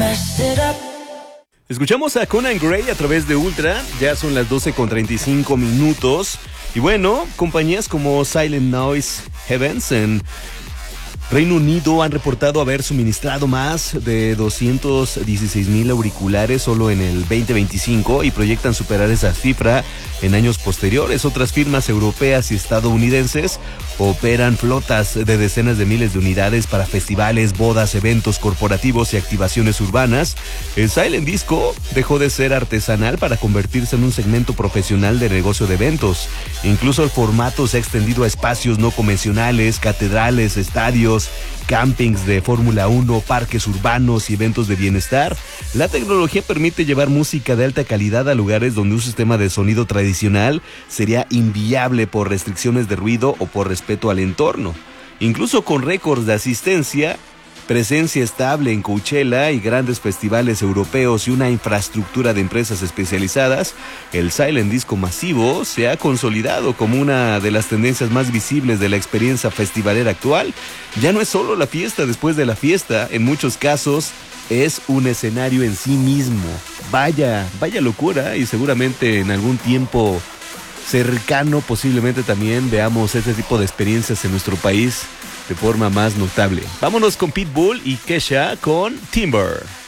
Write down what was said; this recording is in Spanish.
Escuchamos a Conan Gray a través de Ultra, ya son las 12:35. Y bueno, compañías como Silent Noise Heavens en Reino Unido han reportado haber suministrado más de 216,000 auriculares solo en el 2025 y proyectan superar esa cifra en años posteriores. Otras firmas europeas y estadounidenses operan flotas de decenas de miles de unidades para festivales, bodas, eventos corporativos y activaciones urbanas. El Silent Disco dejó de ser artesanal para convertirse en un segmento profesional de negocio de eventos. Incluso el formato se ha extendido a espacios no convencionales, catedrales, estadios, campings de Fórmula 1, parques urbanos y eventos de bienestar. La tecnología permite llevar música de alta calidad a lugares donde un sistema de sonido tradicional sería inviable por restricciones de ruido o por respeto al entorno. Incluso con récords de asistencia, presencia estable en Coachella y grandes festivales europeos y una infraestructura de empresas especializadas, el Silent Disco masivo se ha consolidado como una de las tendencias más visibles de la experiencia festivalera actual. Ya no es solo la fiesta después de la fiesta, en muchos casos es un escenario en sí mismo. Vaya locura, y seguramente en algún tiempo cercano posiblemente también veamos este tipo de experiencias en nuestro país de forma más notable. Vámonos con Pitbull y Kesha con Timber.